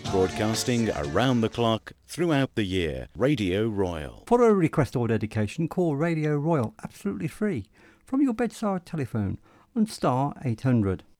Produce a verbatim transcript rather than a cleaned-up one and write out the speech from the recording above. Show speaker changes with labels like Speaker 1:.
Speaker 1: Broadcasting around the clock throughout the year. Radio Royal.
Speaker 2: For a request or dedication, call Radio Royal absolutely free from your bedside telephone on star eight hundred.